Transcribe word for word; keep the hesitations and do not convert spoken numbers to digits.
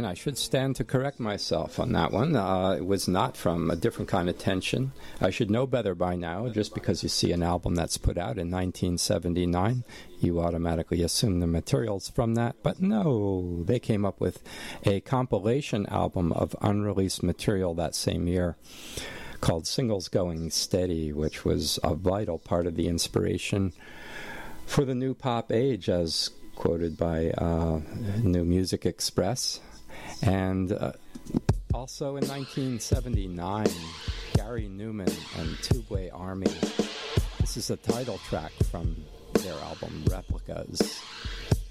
I should stand to correct myself on that one. Uh, it was not from A Different Kind of Tension. I should know better by now. Just because you see an album that's put out in nineteen seventy-nine, you automatically assume the material's from that. But no, they came up with a compilation album of unreleased material that same year called Singles Going Steady, which was a vital part of the inspiration for the new pop age, as quoted by uh, New Music Express. And uh, also in nineteen seventy-nine, Gary Newman and Tubeway Army. This is a title track from their album Replicas.